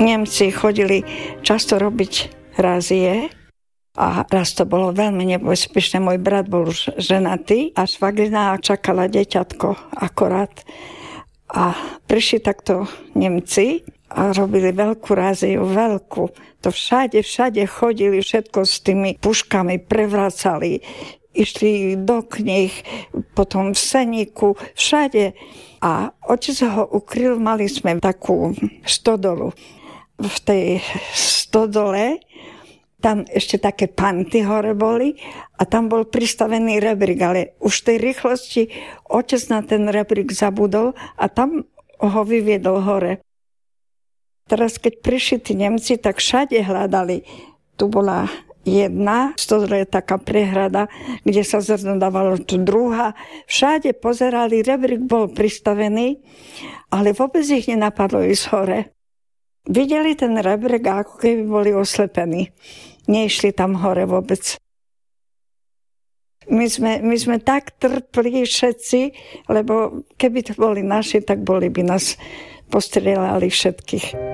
Nemci chodili často robiť razie a raz to bolo veľmi nebezpečné. Môj brat bol už ženatý a švagrina čakala deťatko akorát. A prišli takto Nemci a robili veľkú raziu, veľkú. To všade chodili, všetko s tými puškami prevracali. Išli do kníh, potom v Seníku, všade. A otec ho ukryl, mali sme takú stodolu. V tej stodole, tam ešte také panty hore boli a tam bol pristavený rebrík, ale už v tej rýchlosti otec na ten rebrík zabudol a tam ho vyviedol hore. Teraz, keď prišli tí Nemci, tak všade hľadali. Tu bola jedna, stodole je taká prehrada, kde sa zrno dávalo, tu druhá. Všade pozerali, rebrík bol pristavený, ale vôbec ich nenapadlo ísť hore. Videli ten rebrík, ako keby boli oslepení. Neišli tam hore vôbec. My sme tak trpli všetci, lebo keby to boli naši, tak boli by nás postrieľali všetkých.